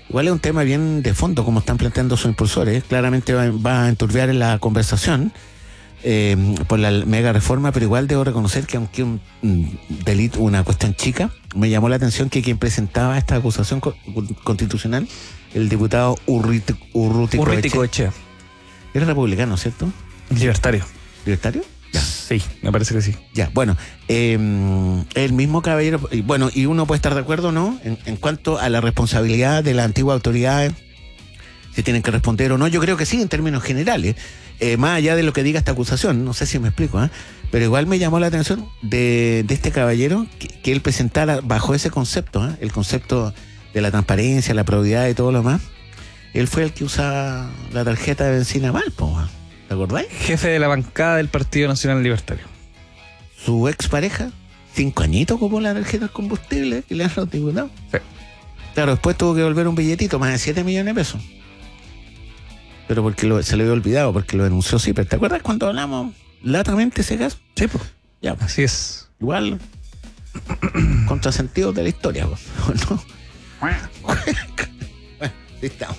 Igual es un tema bien de fondo, como están planteando sus impulsores. Claramente va a enturbiar en la conversación por la mega reforma, pero igual debo reconocer que aunque un delito, una cuestión chica, me llamó la atención que quien presentaba esta acusación constitucional, el diputado Urruticoechea. Era republicano, ¿cierto? Libertario. ¿Libertario? Ya. Sí, me parece que sí. Ya, bueno, el mismo caballero, y uno puede estar de acuerdo, ¿no? En cuanto a la responsabilidad de las antiguas autoridades, si tienen que responder o no, yo creo que sí, en términos generales, más allá de lo que diga esta acusación, no sé si me explico, pero igual me llamó la atención de este caballero que él presentara bajo ese concepto, el concepto de la transparencia, la probidad y todo lo demás. Él fue el que usaba la tarjeta de benzina mal, ¿te acordáis? Jefe de la bancada del Partido Nacional Libertario. Su expareja, 5 añitos ocupó la tarjeta de combustible y le han los diputados. Sí. Claro, después tuvo que devolver un billetito, más de 7 millones de pesos. Pero porque se le había olvidado, porque lo denunció Zipper. ¿Te acuerdas cuando hablamos latamente ese caso? Sí, pues. Ya, así es. Igual, contrasentidos de la historia, ¿no? Bueno, ahí estamos.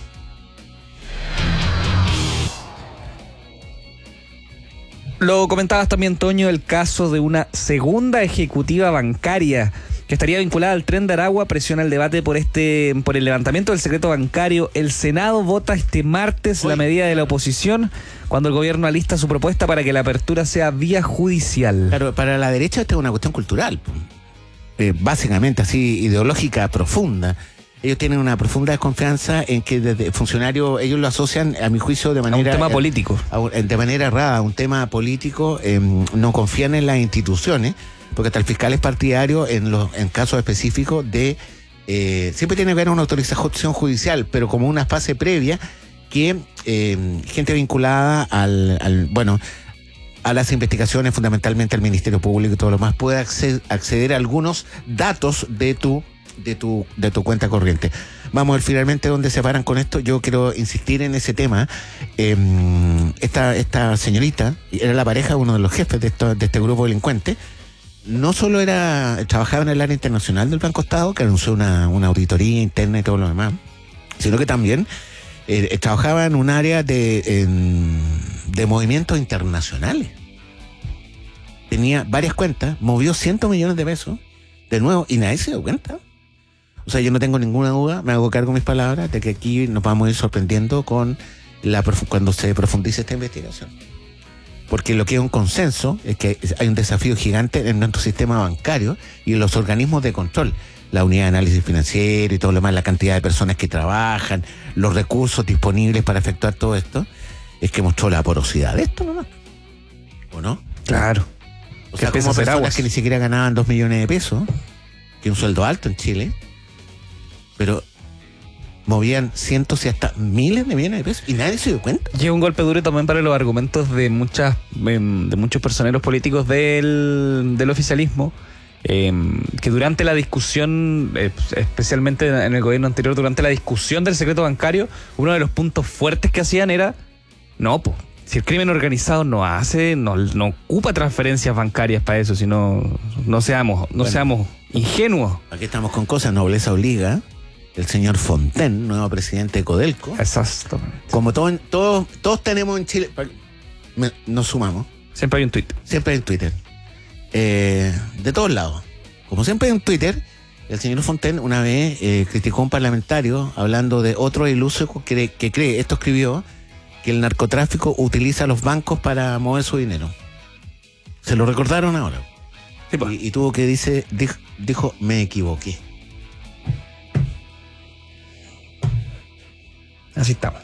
Lo comentabas también, Toño, el caso de una segunda ejecutiva bancaria que estaría vinculada al Tren de Aragua. Presiona el debate por el levantamiento del secreto bancario. El Senado vota este martes la medida de la oposición cuando el gobierno alista su propuesta para que la apertura sea vía judicial. Claro, para la derecha esta es una cuestión cultural, básicamente así, ideológica, profunda. Ellos tienen una profunda desconfianza en que desde funcionarios, ellos lo asocian, a mi juicio, de manera... A un tema político. De manera errada, un tema político. No confían en las instituciones, porque hasta el fiscal es partidario en casos específicos de... siempre tiene que haber una autorización judicial, pero como una fase previa que gente vinculada a las investigaciones, fundamentalmente al Ministerio Público y todo lo más, pueda acceder a algunos datos de tu cuenta corriente. Vamos a ver finalmente dónde se paran con esto. Yo quiero insistir en ese tema. Esta señorita era la pareja de uno de los jefes de este grupo delincuente. No solo trabajaba en el área internacional del Banco Estado, que anunció una auditoría interna y todo lo demás, sino que también trabajaba en un área de movimientos internacionales. Tenía varias cuentas, movió 100 millones de pesos, de nuevo, y nadie se dio cuenta. O sea, yo no tengo ninguna duda, me hago cargo de mis palabras, de que aquí nos vamos a ir sorprendiendo cuando se profundice esta investigación. Porque lo que es un consenso es que hay un desafío gigante en nuestro sistema bancario y en los organismos de control. La unidad de análisis financiero y todo lo demás, la cantidad de personas que trabajan, los recursos disponibles para efectuar todo esto, es que mostró la porosidad de esto nomás. ¿O no? Claro. O sea, como personas que ni siquiera ganaban 2 millones de pesos, que es un sueldo alto en Chile, pero movían cientos y hasta miles de millones de pesos y nadie se dio cuenta. Y es un golpe duro también para los argumentos de muchos personeros políticos del oficialismo, que durante la discusión, especialmente en el gobierno anterior, durante la discusión del secreto bancario, uno de los puntos fuertes que hacían era, si el crimen organizado no ocupa transferencias bancarias para eso, sino no seamos ingenuos. Aquí estamos con cosas, nobleza obliga. El señor Fontaine, nuevo presidente de Codelco. Exactamente. Como todos tenemos en Chile, nos sumamos. Siempre hay un Twitter. Siempre hay un Twitter. De todos lados. Como siempre hay un Twitter, el señor Fontaine una vez criticó a un parlamentario hablando de otro iluso que cree, esto escribió, que el narcotráfico utiliza a los bancos para mover su dinero. Se lo recordaron ahora. Sí, pues. Y tuvo que dijo, me equivoqué. Así estamos.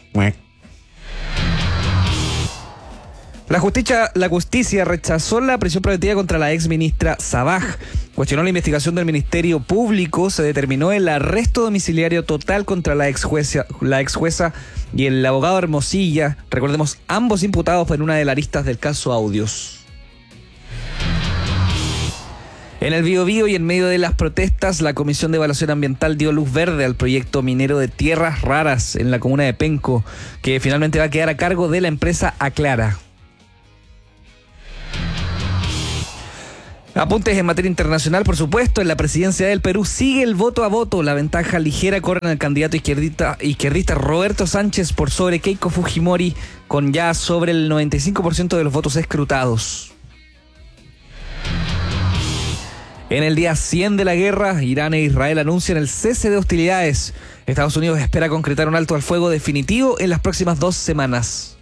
La justicia rechazó la prisión preventiva contra la ex ministra Sabaj. Cuestionó la investigación del Ministerio Público. Se determinó el arresto domiciliario total contra la ex jueza y el abogado Hermosilla. Recordemos, ambos imputados en una de las aristas del caso Audios. En el Biobío y en medio de las protestas, la Comisión de Evaluación Ambiental dio luz verde al proyecto minero de tierras raras en la comuna de Penco, que finalmente va a quedar a cargo de la empresa Aclara. Apuntes en materia internacional, por supuesto. En la presidencia del Perú sigue el voto a voto. La ventaja ligera corre en el candidato izquierdista Roberto Sánchez por sobre Keiko Fujimori, con ya sobre el 95% de los votos escrutados. En el día 100 de la guerra, Irán e Israel anuncian el cese de hostilidades. Estados Unidos espera concretar un alto al fuego definitivo en las próximas 2 semanas.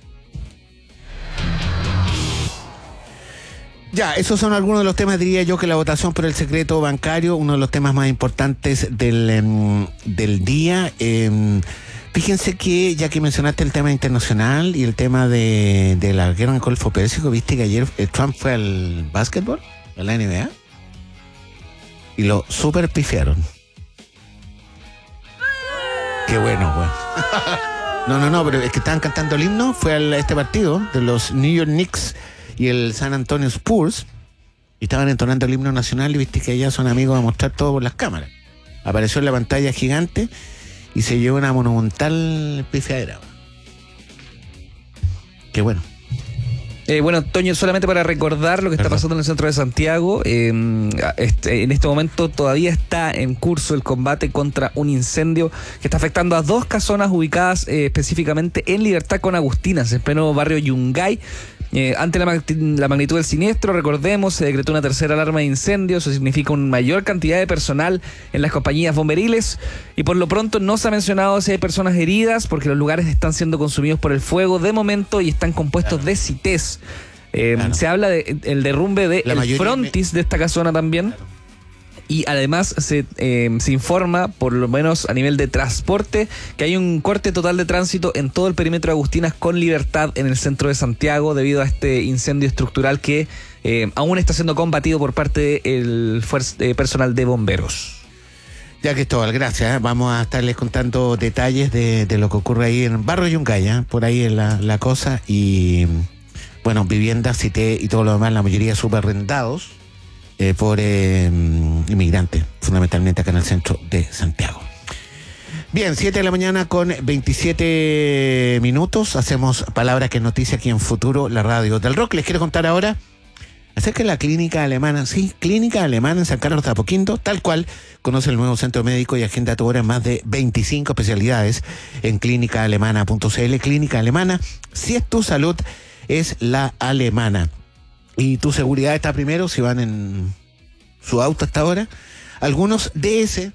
Ya, esos son algunos de los temas, diría yo, que la votación por el secreto bancario, uno de los temas más importantes del día. Fíjense que, ya que mencionaste el tema internacional y el tema de la guerra en el Golfo Pérsico, viste que ayer Trump fue al básquetbol, a la NBA, y lo super pifiaron. Qué bueno, güey. No, pero es que estaban cantando el himno, fue a este partido de los New York Knicks y el San Antonio Spurs, y estaban entonando el himno nacional, y viste que allá son amigos a mostrar todo por las cámaras. Apareció en la pantalla gigante y se llevó una monumental pifiadera. Qué bueno. Bueno, Toño, solamente para recordar lo que está pasando en el centro de Santiago, en este momento todavía está en curso el combate contra un incendio que está afectando a 2 casonas ubicadas específicamente en Libertad con Agustinas, en pleno barrio Yungay. Ante la magnitud del siniestro, recordemos, se decretó una tercera alarma de incendios. Eso significa una mayor cantidad de personal en las compañías bomberiles, y por lo pronto no se ha mencionado si hay personas heridas, porque los lugares están siendo consumidos por el fuego de momento y están compuestos de CITES. Se habla del derrumbe del frontis de esta casona también. Y además se informa, por lo menos a nivel de transporte, que hay un corte total de tránsito en todo el perímetro de Agustinas con Libertad en el centro de Santiago debido a este incendio estructural que aún está siendo combatido por parte del personal de bomberos. Ya, Cristóbal, gracias. Vamos a estarles contando detalles de lo que ocurre ahí en Barrio Yungay, por ahí es la cosa. Y bueno, viviendas, cité y todo lo demás, la mayoría subarrendados por inmigrantes, fundamentalmente acá en el centro de Santiago. Bien, 7 de la mañana con 27 minutos. Hacemos Palabras que es noticia aquí en Futuro, la radio del rock. Les quiero contar ahora acerca de la clínica alemana. Sí, clínica alemana en San Carlos de Apoquindo, tal cual. Conoce el nuevo centro médico y agenda tu hora en más de 25 especialidades en clínicaalemana.cl. Clínica Alemana, si es tu salud, es la alemana. Y tu seguridad está primero si van en su auto hasta ahora. Algunos DS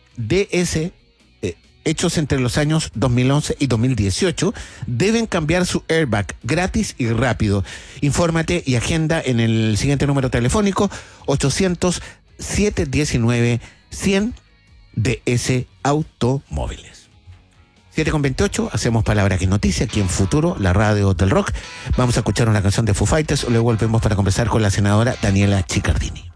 hechos entre los años 2011 y 2018 deben cambiar su airbag gratis y rápido. Infórmate y agenda en el siguiente número telefónico: 800-719-100 DS Automóviles. 7:28, hacemos Palabra que es noticia aquí en Futuro, la radio del rock. Vamos a escuchar una canción de Foo Fighters, luego volvemos para conversar con la senadora Daniela Chiccardini.